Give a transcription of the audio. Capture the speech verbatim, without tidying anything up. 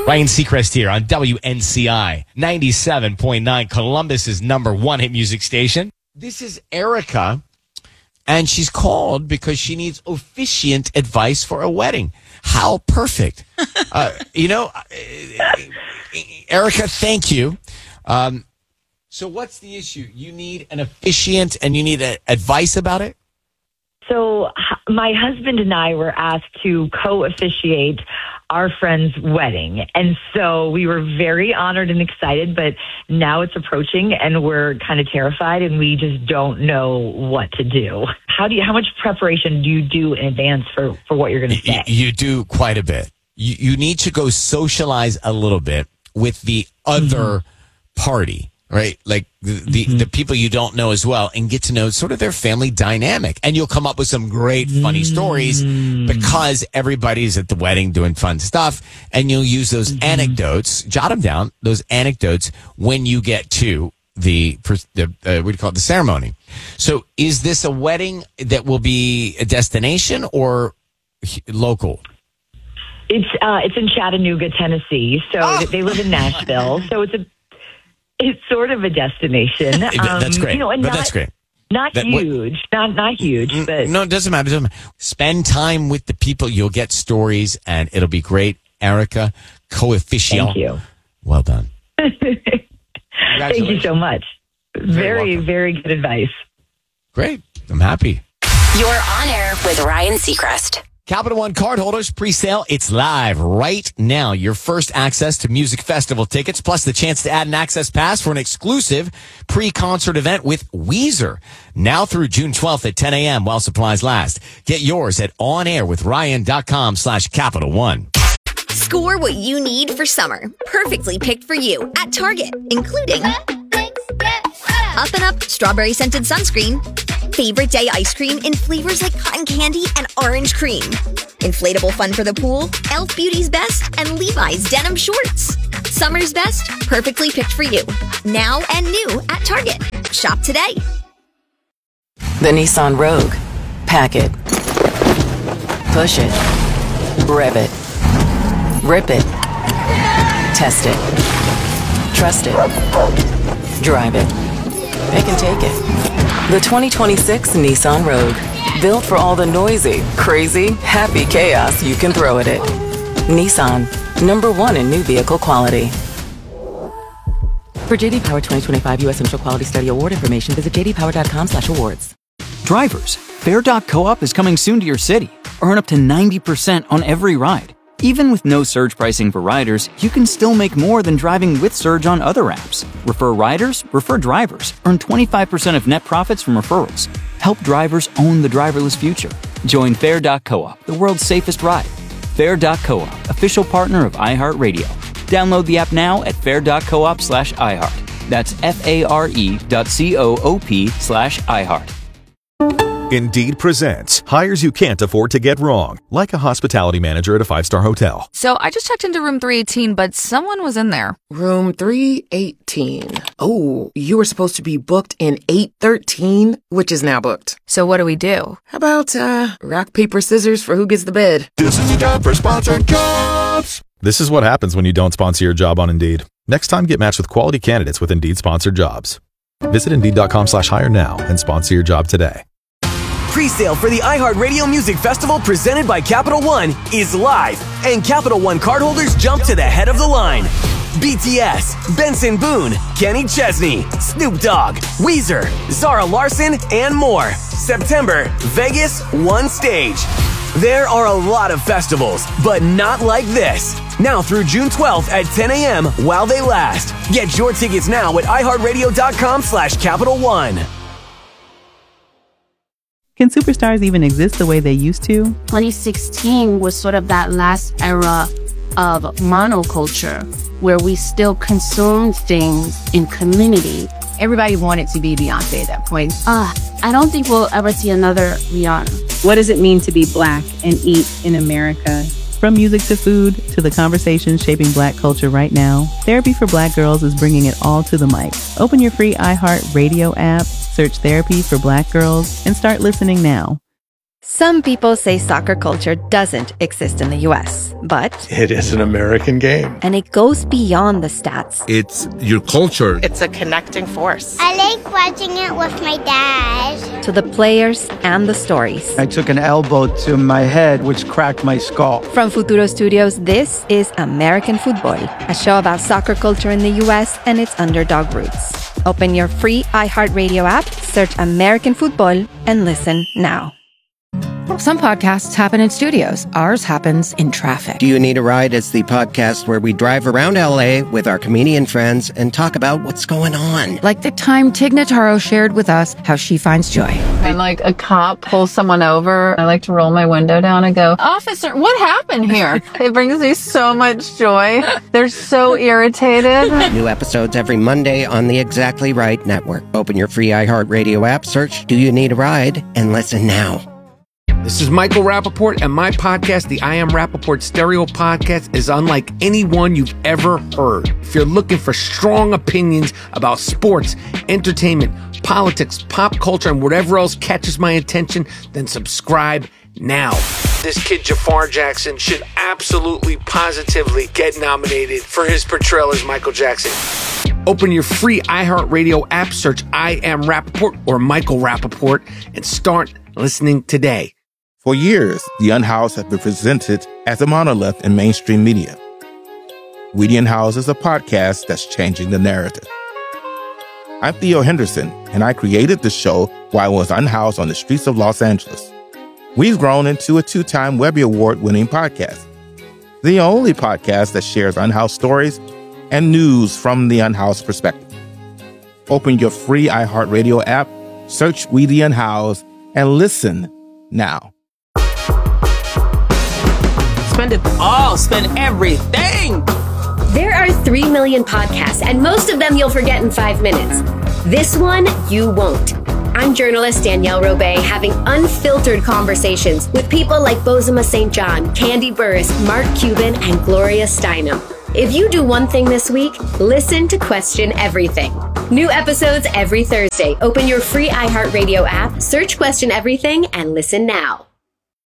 Ryan Seacrest here on W N C I ninety-seven point nine, Columbus's number one hit music station. This is Erica, and she's called because she needs officiant advice for a wedding. How perfect. uh, you know, Erica, thank you. Um, so what's the issue? You need an officiant and you need a, advice about it? So h- my husband and I were asked to co-officiate our friend's wedding. And so we were very honored and excited, but now it's approaching and we're kind of terrified and we just don't know what to do. How do you, how much preparation do you do in advance for, for what you're going to say? You, you do quite a bit. You, you need to go socialize a little bit with the other mm-hmm. party. Right? Like the, the, mm-hmm. the people you don't know as well, and get to know sort of their family dynamic. And you'll come up with some great funny mm-hmm. stories because everybody's at the wedding doing fun stuff. And you'll use those mm-hmm. anecdotes, jot them down, those anecdotes when you get to the, the uh, what do you call it, the ceremony. So is this a wedding that will be a destination or local? It's, uh, it's in Chattanooga, Tennessee. So oh. they live in Nashville. So it's a, It's sort of a destination. Um, that's great. You know, and but not, that's great. Not that, huge. What, not not huge. But no, it doesn't matter. It doesn't matter. Spend time with the people. You'll get stories, and it'll be great. Erica, co-official. Thank you. Well done. Thank you so much. Very, very, very good advice. Great. I'm happy. You're on air with Ryan Seacrest. Capital One cardholders pre-sale. It's live right now. Your first access to music festival tickets, plus the chance to add an access pass for an exclusive pre-concert event with Weezer. Now through June twelfth at ten a.m. while supplies last. Get yours at onairwithryan.com slash Capital One. Score what you need for summer. Perfectly picked for you at Target, including Up and Up strawberry scented sunscreen, favorite day ice cream in flavors like cotton candy and orange cream, inflatable fun for the pool, e l f Beauty's Best, and Levi's denim shorts. Summer's best, perfectly picked for you. Now and new at Target. Shop today. The Nissan Rogue. Pack it. Push it. Rev it. Rip it. Test it. Trust it. Drive it. They can take it. The twenty twenty-six Nissan Rogue. Built for all the noisy, crazy, happy chaos you can throw at it. Nissan. Number one in new vehicle quality. For J D Power twenty twenty-five U S Central Quality Study Award information, visit j d power dot com slash awards. Drivers, Fair dot co-op is coming soon to your city. Earn up to ninety percent on every ride. Even with no surge pricing for riders, you can still make more than driving with Surge on other apps. Refer riders, refer drivers. Earn twenty-five percent of net profits from referrals. Help drivers own the driverless future. Join Fair dot co-op, the world's safest ride. Fair dot co-op, official partner of iHeartRadio. Download the app now at fair dot coop slash iHeart. That's F-A-R-E dot C-O-O-P slash iHeart. Indeed presents hires you can't afford to get wrong, like a hospitality manager at a five-star hotel. So I just checked into room three eighteen, but someone was in there. Room three eighteen. Oh, you were supposed to be booked in eight thirteen, which is now booked. So what do we do? How about, uh, rock, paper, scissors for who gets the bed? This is a job for sponsored jobs. This is what happens when you don't sponsor your job on Indeed. Next time, get matched with quality candidates with Indeed sponsored jobs. Visit Indeed.com slash hire now and sponsor your job today. Pre-sale for the iHeartRadio Music Festival presented by Capital One is live, and Capital One cardholders jump to the head of the line. B T S, Benson Boone, Kenny Chesney, Snoop Dogg, Weezer, Zara Larsson, and more. September, Vegas, one stage. There are a lot of festivals, but not like this. Now through June twelfth at ten a.m. while they last. Get your tickets now at iHeartRadio.com slash Capital One. Can superstars even exist the way they used to? twenty sixteen was sort of that last era of monoculture where we still consumed things in community. Everybody wanted to be Beyonce at that point. Uh, I don't think we'll ever see another Rihanna. What does it mean to be Black and eat in America? From music to food to the conversations shaping Black culture right now, Therapy for Black Girls is bringing it all to the mic. Open your free iHeart Radio app, search Therapy for Black Girls, and start listening now. Some people say soccer culture doesn't exist in the U S, but it is an American game. And it goes beyond the stats. It's your culture. It's a connecting force. I like watching it with my dad. To the players and the stories. I took an elbow to my head, which cracked my skull. From Futuro Studios, this is American Football, a show about soccer culture in the U S and its underdog roots. Open your free iHeartRadio app, search American Football, and listen now. Some podcasts happen in studios. Ours happens in traffic. Do You Need a Ride is the podcast where we drive around L A with our comedian friends and talk about what's going on. Like the time Tig Notaro shared with us how she finds joy. When like a cop pulls someone over, I like to roll my window down and go, "Officer, what happened here?" It brings me so much joy. They're so irritated. New episodes every Monday on the Exactly Right Network. Open your free iHeartRadio app, search Do You Need a Ride, and listen now. This is Michael Rappaport, and my podcast, the I Am Rappaport Stereo Podcast, is unlike any one you've ever heard. If you're looking for strong opinions about sports, entertainment, politics, pop culture, and whatever else catches my attention, then subscribe now. This kid, Jafar Jackson, should absolutely, positively get nominated for his portrayal as Michael Jackson. Open your free iHeartRadio app, search I Am Rappaport or Michael Rappaport, and start listening today. For years, The Unhoused has been presented as a monolith in mainstream media. We The Unhoused is a podcast that's changing the narrative. I'm Theo Henderson, and I created the show while I was unhoused on the streets of Los Angeles. We've grown into a two-time Webby Award-winning podcast, the only podcast that shares unhoused stories and news from the unhoused perspective. Open your free iHeartRadio app, search We The Unhoused, and listen now. Spend it all. Spend everything. There are three million podcasts, and most of them you'll forget in five minutes. This one, you won't. I'm journalist Danielle Robay, having unfiltered conversations with people like Bozoma Saint John, Candy Burris, Mark Cuban, and Gloria Steinem. If you do one thing this week, listen to Question Everything. New episodes every Thursday. Open your free iHeartRadio app, search Question Everything, and listen now.